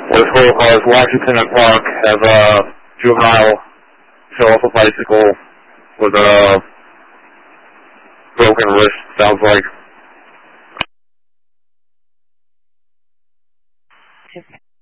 Four cars, Washington and Park, have a juvenile fell off a bicycle with a broken wrist, sounds like.